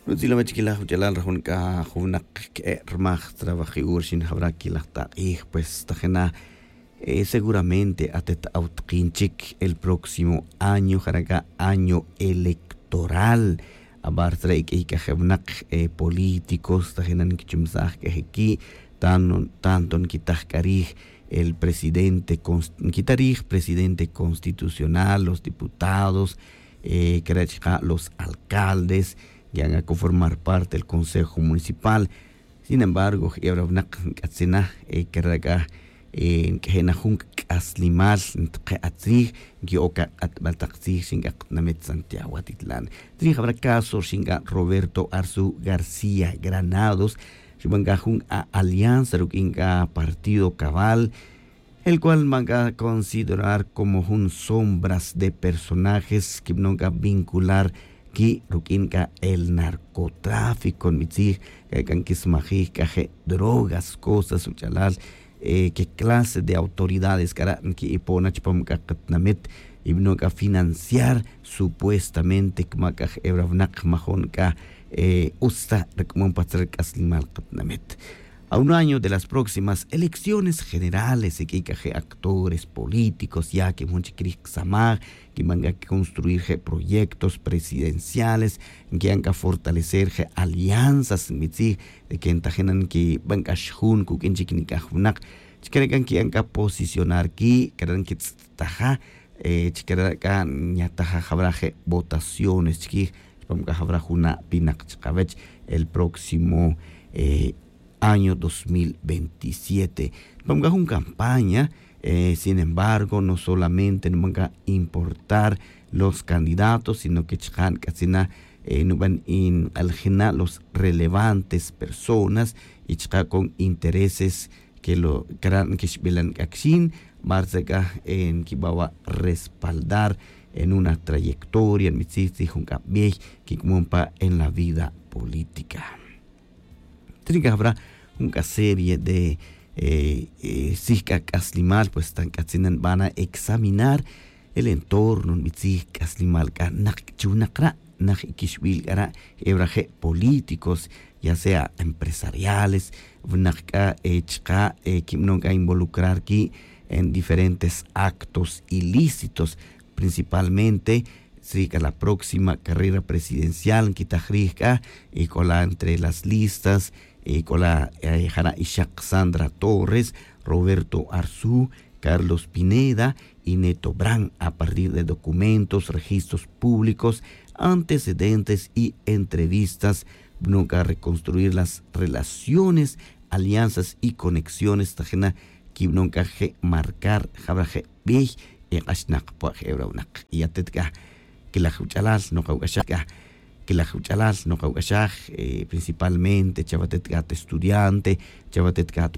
Nutila machkila huchalal rajun ka junak rmaj trabaji urshin habrá kilahta pues tajena seguramente atet autkinchik el próximo año jaraka año electoral abartra y kajebnak políticos tajenan kichumsaj kajeki tanton kitajkarij el presidente kitarij presidente constitucional, los diputados, los alcaldes que van a conformar parte del Consejo Municipal. Sin embargo, Kenahunk Aslimal, Atzig, Gioca Atbaltaxig, Shinga Namet Santiago Atitlán. Habrá casos Shinga Roberto Arzu García Granados, Shibangajun a Alianza Rukinga Partido Cabal, el cual van a considerar como un sombras de personajes que no van a vincular que rukinka el narcotráfico mitzig kan kismajik kaje drogas cosas uchalal qué clase de autoridades cara que iponach pam katnamet ibno ka financiar supuestamente kmakaj evravnak majon ka usta rekmon patrer kaslimal katnamet. A un año de las próximas elecciones generales, que actores políticos, ya que Monchikrik Samar, que van a construir proyectos presidenciales, que van a fortalecer alianzas, que entajenan que van a shun, que enchikinikajunак, que van a posicionar que taja, que nyataja habraje votaciones, que van a habrajuna pinak el próximo año 2027. Vamos a una campaña, sin embargo, no solamente nos van a importar los candidatos, sino que nos van a algenar los relevantes personas y con intereses que lo crean que velan acción, en que va a respaldar en una trayectoria en la vida política. Habrá una serie de Sika Kaslimal, pues van a examinar el entorno Kaslimal, políticos, ya sea empresariales, que no a involucrar aquí en diferentes actos ilícitos, principalmente la próxima carrera presidencial y con la entre las listas con la Ishak Sandra Torres, Roberto Arzu, Carlos Pineda y Neto Brand, a partir de documentos, registros públicos, antecedentes y entrevistas, nunca reconstruir las relaciones, alianzas y conexiones tajena que nunca marcar jabraje bien y ashnak po hebrawnak y atetka que la huchalas no caugashaka que la huchalas no caugashaj principalmente chavatet gat estudiante chavatet gat